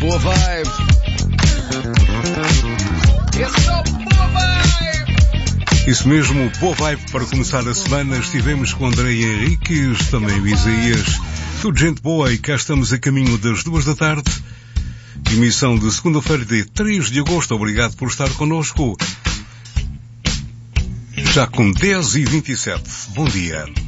Boa vibe. Boa vibe. Isso mesmo, boa vibe para começar a semana. Estivemos com André Henriques, também o Isaías. Tudo gente boa e cá estamos a caminho das 2 da tarde. Emissão de segunda-feira de 3 de agosto. Obrigado por estar connosco. Já com 10h27. Bom dia.